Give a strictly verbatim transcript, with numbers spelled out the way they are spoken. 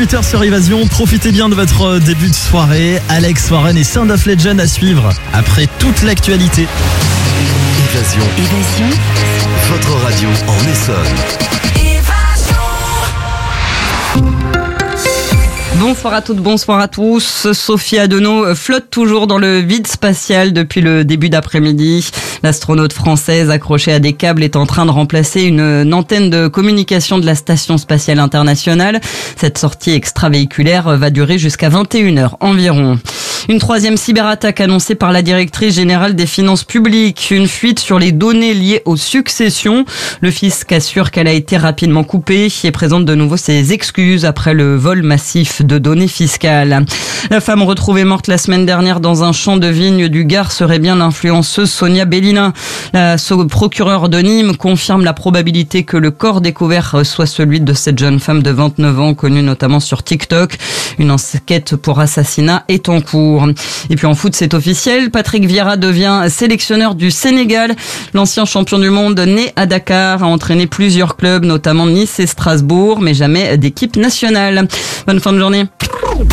dix-huit heures sur Évasion. Profitez bien de votre début de soirée. Alex Warren et Sound of Legend à suivre après toute l'actualité. Évasion. Évasion. Votre radio en Essonne. Bonsoir à toutes, bonsoir à tous. Sophie Adenau flotte toujours dans le vide spatial depuis le début d'après-midi. L'astronaute française accrochée à des câbles est en train de remplacer une, une antenne de communication de la Station spatiale internationale. Cette sortie extravéhiculaire va durer jusqu'à vingt et une heures environ. Une troisième cyberattaque annoncée par la directrice générale des finances publiques. Une fuite sur les données liées aux successions. Le fisc assure qu'elle a été rapidement coupée et présente de nouveau ses excuses après le vol massif de données fiscales. La femme retrouvée morte la semaine dernière dans un champ de vigne du Gard serait bien l'influenceuse Sonia Bellina. La procureure de Nîmes confirme la probabilité que le corps découvert soit celui de cette jeune femme de vingt-neuf ans, connue notamment sur TikTok. Une enquête pour assassinat est en cours. Et puis en foot, c'est officiel. Patrick Vieira devient sélectionneur du Sénégal. L'ancien champion du monde né à Dakar a entraîné plusieurs clubs, notamment Nice et Strasbourg, mais jamais d'équipe nationale. Bonne fin de journée.